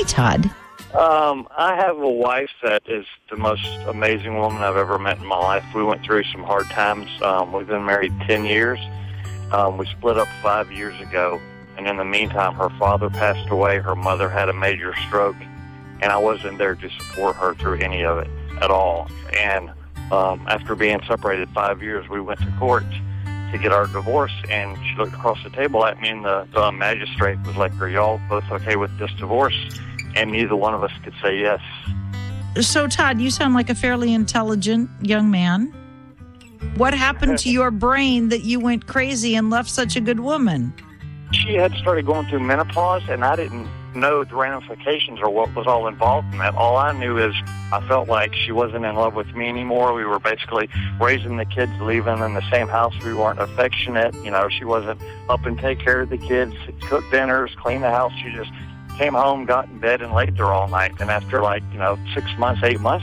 Hi, Todd. I have a wife that is the most amazing woman I've ever met in my life. We went through some hard times. We've been married 10 years. We split up 5 years ago, and in the meantime, her father passed away. Her mother had a major stroke, and I wasn't there to support her through any of it at all. And after being separated 5 years, we went to court to get our divorce, and she looked across the table at me, and the magistrate was like, "Are y'all both okay with this divorce?" And neither one of us could say yes. So, Todd, you sound like a fairly intelligent young man. What happened to your brain that you went crazy and left such a good woman? She had started going through menopause, and I didn't know the ramifications or what was all involved in that. All I knew is I felt like she wasn't in love with me anymore. We were basically raising the kids, living in the same house. We weren't affectionate. You know, she wasn't up and take care of the kids, cook dinners, clean the house. She just came home, got in bed, and laid there all night. And after 6 months, 8 months,